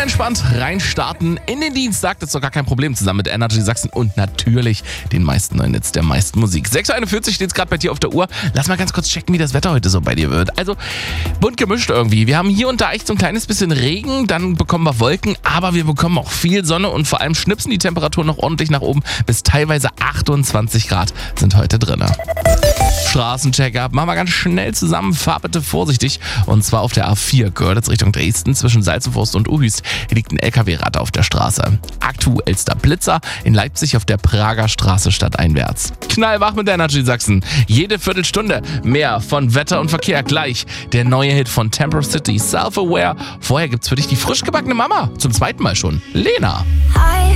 entspannt reinstarten in den Dienstag. Das ist doch gar kein Problem, zusammen mit Energy Sachsen und natürlich den meisten neuen Hits der meisten Musik. 6.41 Uhr steht es gerade bei dir auf der Uhr. Lass mal ganz kurz checken, wie das Wetter heute so bei dir wird. Also bunt gemischt irgendwie. Wir haben hier und da echt so ein kleines bisschen Regen, dann bekommen wir Wolken, aber wir bekommen auch viel Sonne und vor allem schnipsen die Temperaturen noch ordentlich nach oben. Bis teilweise 28 Grad sind heute drin. Straßencheck-up. Machen wir ganz schnell zusammen. Fahr bitte vorsichtig. Und zwar auf der A4 Görlitz Richtung Dresden zwischen Salzufforst und Uhüst. Hier liegt ein LKW-Rad auf der Straße. Aktuellster Blitzer in Leipzig auf der Prager Straße stadteinwärts. Knallwach mit Energy Sachsen. Jede Viertelstunde mehr von Wetter und Verkehr. Gleich der neue Hit von Temper City, Self-Aware. Vorher gibt's für dich die frisch gebackene Mama. Zum zweiten Mal schon. Lena. Hi.